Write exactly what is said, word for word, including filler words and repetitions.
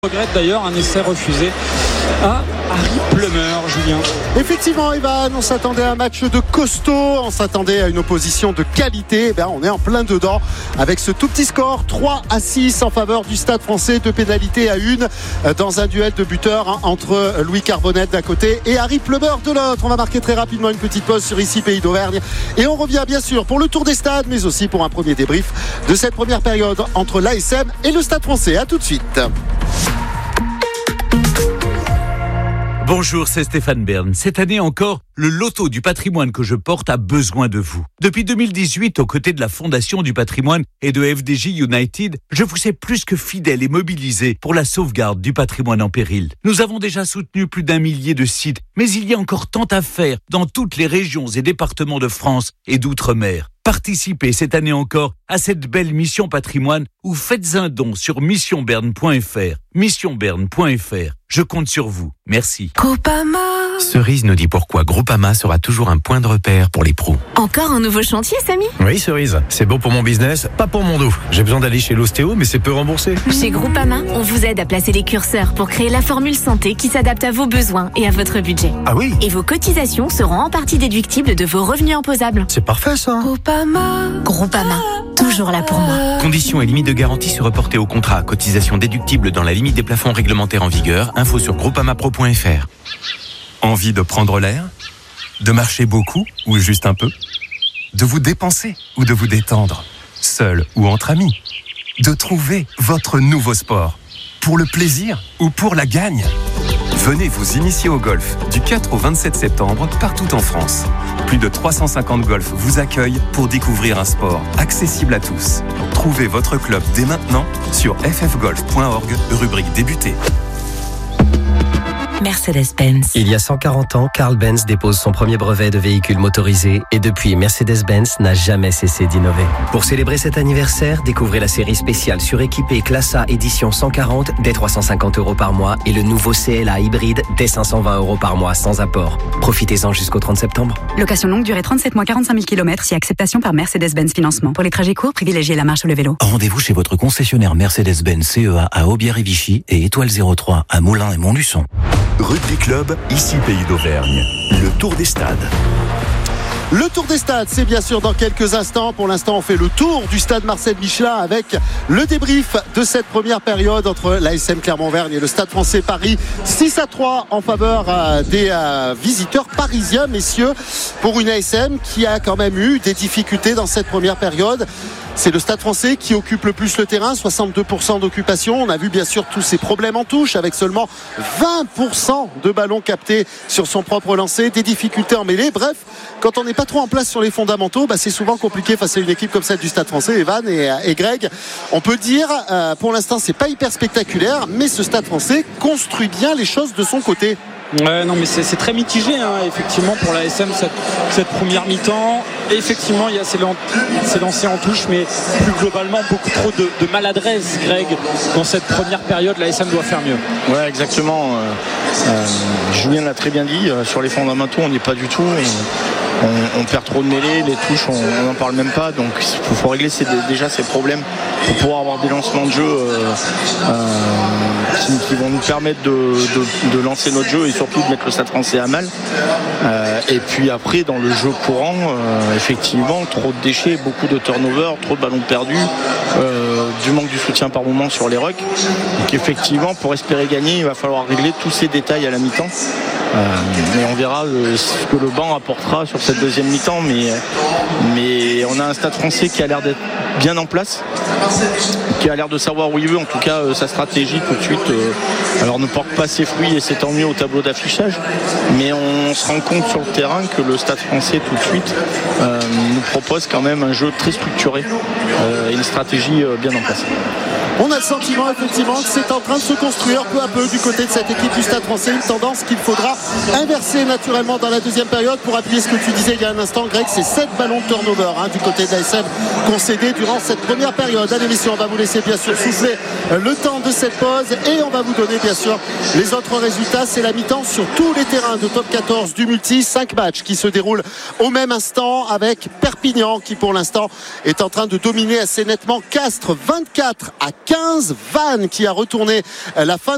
Regrette d'ailleurs un essai refusé à Harry Plummer, Julien. Effectivement, Evan, on s'attendait à un match de costaud, on s'attendait à une opposition de qualité. Eh bien, on est en plein dedans avec ce tout petit score, trois à six en faveur du Stade Français, deux pénalités à une dans un duel de buteurs hein, entre Louis Carbonel d'un côté et Harry Plummer de l'autre. On va marquer très rapidement une petite pause sur Ici Pays d'Auvergne et on revient bien sûr pour le tour des stades, mais aussi pour un premier débrief de cette première période entre l'A S M et le Stade Français. A tout de suite. Bonjour, c'est Stéphane Bern. Cette année encore, le loto du patrimoine que je porte a besoin de vous. Depuis deux mille dix-huit, aux côtés de la Fondation du patrimoine et de F D J United, je vous sais plus que fidèle et mobilisé pour la sauvegarde du patrimoine en péril. Nous avons déjà soutenu plus d'un millier de sites, mais il y a encore tant à faire dans toutes les régions et départements de France et d'outre-mer. Participez cette année encore à cette belle mission patrimoine ou faites un don sur mission berne point f r. mission berne point f r. Je compte sur vous. Merci. Groupama. Cerise nous dit pourquoi Groupama sera toujours un point de repère pour les pros. Encore un nouveau chantier, Samy ? Oui, Cerise. C'est bon pour mon business, pas pour mon dos. J'ai besoin d'aller chez l'ostéo, mais c'est peu remboursé. Chez Groupama, on vous aide à placer les curseurs pour créer la formule santé qui s'adapte à vos besoins et à votre budget. Ah oui ? Et vos cotisations seront en partie déductibles de vos revenus imposables. C'est parfait, ça. Groupama. Groupama. Toujours là pour moi. Conditions et limites de garantie se reporter au contrat. Cotisation déductible dans la limite des plafonds réglementaires en vigueur. Info sur groupama pro point f r. Envie de prendre l'air ? De marcher beaucoup ou juste un peu ? De vous dépenser ou de vous détendre ? Seul ou entre amis ? De trouver votre nouveau sport ? Pour le plaisir ou pour la gagne ? Venez vous initier au golf du quatre au vingt-sept septembre partout en France. Plus de trois cent cinquante golfs vous accueillent pour découvrir un sport accessible à tous. Trouvez votre club dès maintenant sur f f golf point org, rubrique débuter. Mercedes-Benz. Il y a cent quarante ans, Carl Benz dépose son premier brevet de véhicule motorisé et depuis, Mercedes-Benz n'a jamais cessé d'innover. Pour célébrer cet anniversaire, découvrez la série spéciale suréquipée Classe A édition cent quarante dès trois cent cinquante euros par mois et le nouveau C L A hybride dès cinq cent vingt euros par mois sans apport. Profitez-en jusqu'au trente septembre. Location longue durée trente-sept mois, quarante-cinq mille kilomètres si acceptation par Mercedes-Benz Financement. Pour les trajets courts, privilégiez la marche ou le vélo. Rendez-vous chez votre concessionnaire Mercedes-Benz C E A à Aubière et Vichy et Étoile zéro trois à Moulins et Montluçon. Rugby Club, ici Pays d'Auvergne. Le tour des stades. Le tour des stades, c'est bien sûr dans quelques instants. Pour l'instant, on fait le tour du stade Marcel Michelin avec le débrief de cette première période entre l'A S M Clermont-Auvergne et le Stade Français Paris. six à trois en faveur euh, des euh, visiteurs parisiens, messieurs, pour une A S M qui a quand même eu des difficultés dans cette première période. C'est le Stade Français qui occupe le plus le terrain, soixante-deux pour cent d'occupation. On a vu bien sûr tous ces problèmes en touche avec seulement vingt pour cent de ballons captés sur son propre lancer, des difficultés en mêlée. Bref, quand on n'est pas trop en place sur les fondamentaux, bah c'est souvent compliqué face à une équipe comme celle du Stade Français. Evan et, et Greg, on peut dire, euh, pour l'instant c'est pas hyper spectaculaire, mais ce Stade Français construit bien les choses de son côté. Ouais, non, mais c'est, c'est très mitigé, hein, effectivement, pour la S M, cette, cette première mi-temps. Effectivement, il y a ces, ces lancers en touche, mais plus globalement, beaucoup trop de, de maladresse, Greg. Dans cette première période, la S M doit faire mieux. Ouais, exactement. Euh, euh, Julien l'a très bien dit. Euh, sur les fondamentaux, on n'est pas du tout. On, on, on perd trop de mêlées, les touches, on n'en parle même pas. Donc, il faut régler ces, déjà ces problèmes pour pouvoir avoir des lancements de jeu euh, euh, qui, qui vont nous permettre de, de, de lancer notre jeu et surtout de mettre le Stade Français à mal. Euh, et puis après, dans le jeu courant, euh, effectivement, trop de déchets, beaucoup de turnover, trop de ballons perdus, euh, du manque du soutien par moment sur les rucks. Donc effectivement, pour espérer gagner, il va falloir régler tous ces détails à la mi-temps. Euh, mais on verra euh, ce que le banc apportera sur cette deuxième mi-temps. Mais, mais on a un Stade Français qui a l'air d'être bien en place, qui a l'air de savoir où il veut, en tout cas euh, sa stratégie tout de suite. Euh, alors ne porte pas ses fruits et c'est tant mieux au tableau d'affichage, mais on se rend compte sur le terrain que le Stade Français tout de suite euh, nous propose quand même un jeu très structuré euh, et une stratégie euh, bien en place. On a le sentiment effectivement que c'est en train de se construire peu à peu du côté de cette équipe du Stade Français, une tendance qu'il faudra inverser naturellement dans la deuxième période. Pour appuyer ce que tu disais il y a un instant, Greg, c'est sept ballons de turnover hein, du côté de l'A S M concédés durant cette première période. Allez messieurs, on va vous laisser bien sûr souffler le temps de cette pause et on va vous donner bien sûr les autres résultats. C'est la mi-temps sur tous les terrains de top quatorze du multi, cinq matchs qui se déroulent au même instant avec Perpignan qui pour l'instant est en train de dominer assez nettement Castres vingt-quatre à quinze, Vannes qui a retourné la fin